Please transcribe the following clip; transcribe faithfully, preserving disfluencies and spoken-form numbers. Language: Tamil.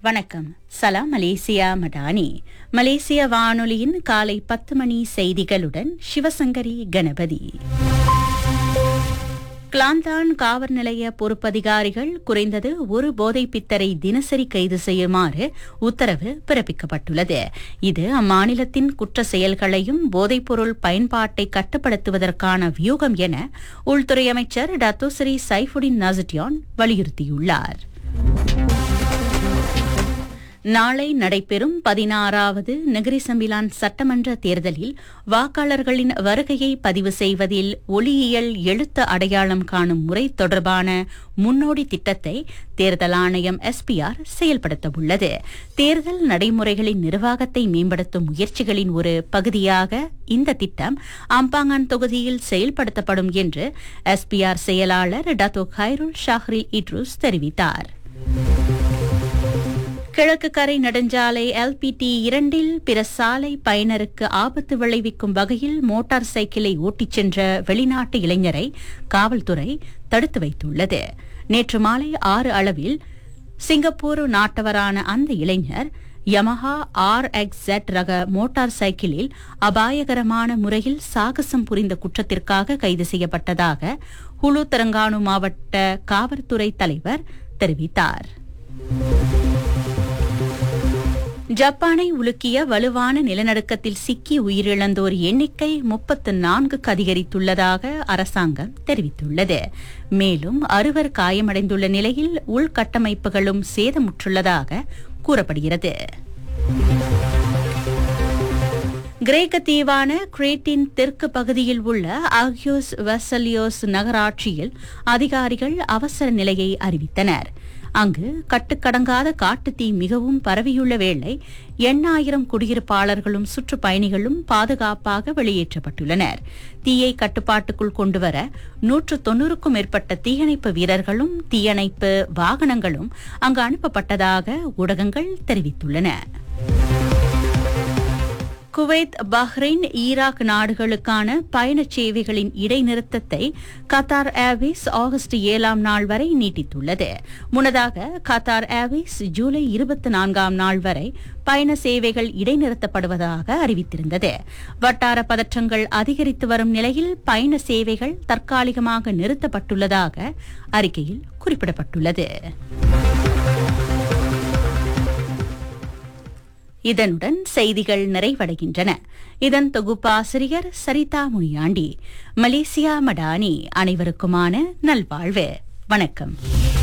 வணக்கம். சலாம் மலேசியா மடானி. மலேசிய வானொலியின் காலை பத்து மணி செய்திகளுடன் சிவசங்கரி கணபதி. கிளாந்தான் காவல் நிலைய பொறுப்பதிகாரிகள் குறைந்தது ஒரு போதைப் பித்தரை தினசரி கைது செய்யுமாறு உத்தரவு பிறப்பிக்கப்பட்டுள்ளது. இது அம்மாநிலத்தின் குற்ற செயல்களையும் போதைப்பொருள் பயன்பாட்டை கட்டுப்படுத்துவதற்கான வியூகம் என உள்துறை அமைச்சர் டத்தோஸ்ரீ சைஃபுடின் நசுட்டியான் வலியுறுத்தியுள்ளார். நாளை நடைபெறும் பதினாறாவது நெகிரி சம்பிலான் சட்டமன்ற தேர்தலில் வாக்காளர்களின் வருகையை பதிவு செய்வதில் ஒலியியல் எழுத்து அடையாளம் காணும் முறை தொடர்பான முன்னோடி திட்டத்தை தேர்தல் ஆணையம் எஸ்பிஆர் செயல்படுத்தவுள்ளது. தேர்தல் நடைமுறைகளின் நிர்வாகத்தை மேம்படுத்தும் முயற்சிகளின் ஒரு பகுதியாக இந்த திட்டம் அம்பாங்கான் தொகுதியில் செயல்படுத்தப்படும் என்று எஸ்பிஆர் செயலாளர் டத்தோ கைருல் ஷாஹ்ரி இட்ரூஸ் தெரிவித்தார். கிழக்கு கரை நெடுஞ்சாலை எல்பிடி இரண்டில் பிற சாலை பயனருக்கு ஆபத்து விளைவிக்கும் வகையில் மோட்டார் சைக்கிளை ஓட்டிச் சென்ற வெளிநாட்டு இளைஞரை காவல்துறை தடுத்து வைத்துள்ளது. நேற்று மாலை ஆறு அளவில் சிங்கப்பூர் நாட்டவரான அந்த இளைஞர் யமஹா ஆர் எக்ஸ் ஜெட் ரக மோட்டார் சைக்கிளில் அபாயகரமான முறையில் சாகசம் புரிந்த குற்றத்திற்காக கைது செய்யப்பட்டதாக ஹுலு தெலங்கானு மாவட்ட காவல்துறை தலைவர் தெரிவித்தார். ஜப்பானை உலுக்கிய வலுவான நிலநடுக்கத்தில் சிக்கி உயிரிழந்தோர் எண்ணிக்கை முப்பத்து நான்குக்கு அதிகரித்துள்ளதாக அரசாங்கம் தெரிவித்துள்ளது. மேலும் அறுவர் காயமடைந்துள்ள நிலையில் உள்கட்டமைப்புகளும் சேதமுற்றுள்ளதாக கூறப்படுகிறது. கிரேக்க தீவான கிரேட்டின் தெற்கு பகுதியில் உள்ள ஆகியோஸ் வெசலியோஸ் நகராட்சியில் அதிகாரிகள் அவசர நிலையை அறிவித்தனர். அங்கு கட்டுக்கடங்காத காட்டுத்தீ மிகவும் பரவியுள்ள வேளை எண்ணாயிரம் குடியிருப்பாளர்களும் சுற்றுப்பயணிகளும் பாதுகாப்பாக வெளியேற்றப்பட்டுள்ளனர். தீயை கட்டுப்பாட்டுக்குள் கொண்டுவர நூற்று தொன்னூறுக்கும் மேற்பட்ட தீயணைப்பு வீரர்களும் தீயணைப்பு வாகனங்களும் அங்கு அனுப்பப்பட்டதாக ஊடகங்கள் தெரிவித்துள்ளன. குவைத், பஹ்ரைன், ஈராக் நாடுகளுக்கான பயணச் சேவைகளின் இடைநிறுத்தத்தை கத்தார் ஏர்வேஸ் ஆகஸ்ட் ஏழாம் நாள் வரை நீட்டித்துள்ளது. முன்னதாக கத்தார் ஏர்வேஸ் ஜூலை இருபத்தி நான்காம் நாள் வரை பயண சேவைகள் இடைநிறுத்தப்படுவதாக அறிவித்திருந்தது. வட்டார பதற்றங்கள் அதிகரித்து வரும் நிலையில் பயண சேவைகள் தற்காலிகமாக நிறுத்தப்பட்டுள்ளதாக அறிக்கையில் குறிப்பிடப்பட்டுள்ளது. இதனுடன் செய்திகள் நிறைவடைகின்றன. இதன் தொகுப்பாசிரியர் சரிதா முனியாண்டி. மலேசியா மடானி. அனைவருக்குமான நல்வாழ்வு. வணக்கம்.